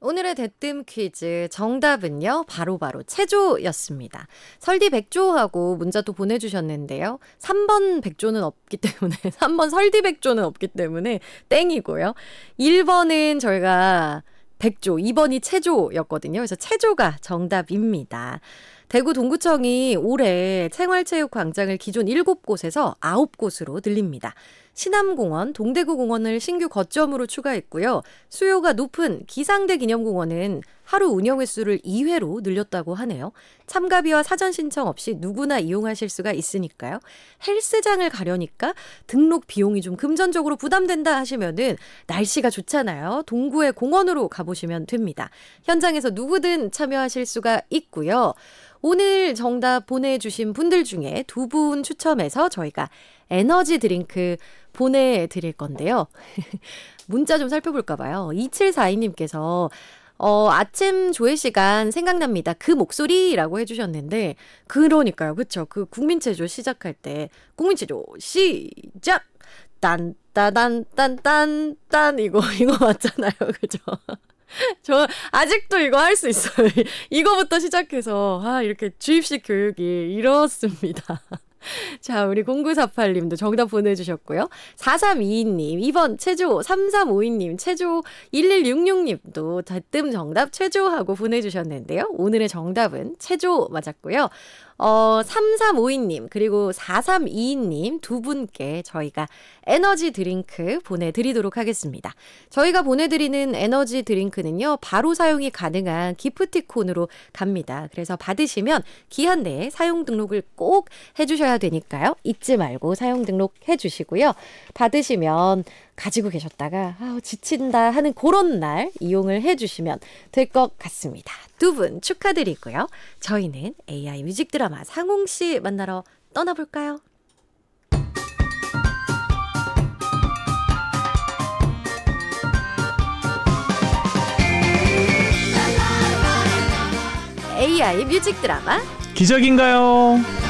오늘의 대뜸 퀴즈 정답은요. 바로 체조였습니다. 설디 백조하고 문자도 보내주셨는데요. 3번 백조는 없기 때문에 3번 설디 백조는 없기 때문에 땡이고요. 1번은 저희가 백조, 2번이 체조였거든요. 그래서 체조가 정답입니다. 대구 동구청이 올해 생활체육광장을 기존 7곳에서 9곳으로 늘립니다. 신암공원, 동대구공원을 신규 거점으로 추가했고요. 수요가 높은 기상대 기념공원은 하루 운영 횟수를 2회로 늘렸다고 하네요. 참가비와 사전 신청 없이 누구나 이용하실 수가 있으니까요. 헬스장을 가려니까 등록 비용이 좀 금전적으로 부담된다 하시면은 날씨가 좋잖아요. 동구의 공원으로 가보시면 됩니다. 현장에서 누구든 참여하실 수가 있고요. 오늘 정답 보내주신 분들 중에 2분 추첨해서 저희가 에너지 드링크 보내드릴 건데요. 문자 좀 살펴볼까 봐요. 2742님께서 아침 조회 시간 생각납니다. 그 목소리라고 해주셨는데 그러니까요. 그렇죠. 그 국민체조 시작할 때 국민체조 시작! 딴따단딴딴딴 이거 맞잖아요. 그죠? 저 아직도 이거 할 수 있어요. 이거부터 시작해서 이렇게 주입식 교육이 이렇습니다. 자, 우리 0948님도 정답 보내주셨고요. 4322님, 2번 체조, 3352님, 체조, 1166님도 대뜸 정답 체조하고 보내주셨는데요. 오늘의 정답은 체조 맞았고요. 3352님, 그리고 4322님 두 분께 저희가 에너지 드링크 보내드리도록 하겠습니다. 저희가 보내드리는 에너지 드링크는요, 바로 사용이 가능한 기프티콘으로 갑니다. 그래서 받으시면 기한 내에 사용 등록을 꼭 해주셔야 되니까요. 잊지 말고 사용 등록 해주시고요. 받으시면 가지고 계셨다가 지친다 하는 그런 날 이용을 해주시면 될 것 같습니다. 두 분 축하드리고요. 저희는 AI 뮤직 드라마 상홍씨 만나러 떠나볼까요? AI 뮤직 드라마 기적인가요?